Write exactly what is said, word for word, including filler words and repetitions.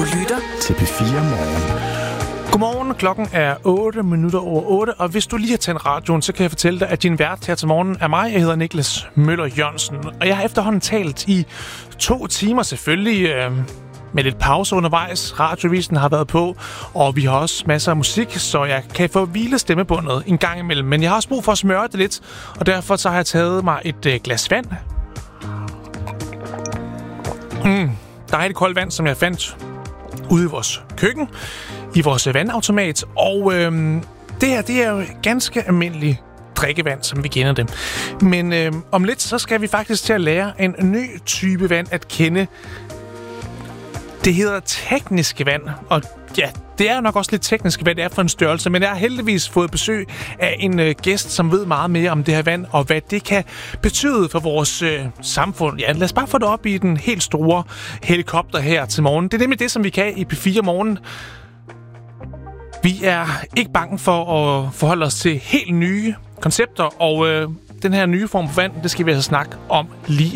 lytter til P fire Morgen. Godmorgen, klokken er otte minutter over otte, og hvis du lige har tændt radioen, så kan jeg fortælle dig, at din vært her til morgen er mig. Jeg hedder Niklas Møller Jørgensen, og jeg har efterhånden talt i to timer selvfølgelig, øh, med lidt pause undervejs. Radiovisen har været på, og vi har også masser af musik, så jeg kan få hvile stemmebåndet en gang imellem. Men jeg har også brug for at smøre det lidt, og derfor så har jeg taget mig et øh, glas vand. Mm, dejligt koldt vand, som jeg fandt ude i vores køkken, i vores vandautomat. Og øhm, det her, det er jo ganske almindelig drikkevand, som vi kender det. Men øhm, om lidt, så skal vi faktisk til at lære en ny type vand at kende. Det hedder tekniske vand, og ja, det er nok også lidt teknisk, hvad det er for en størrelse, men jeg har heldigvis fået besøg af en øh, gæst, som ved meget mere om det her vand, og hvad det kan betyde for vores øh, samfund. Ja, lad os bare få det op i den helt store helikopter her til morgen. Det er nemlig det, som vi kan i P fire Morgen. Vi er ikke bange for at forholde os til helt nye koncepter, og øh, den her nye form for vand, det skal vi altså snakke om lige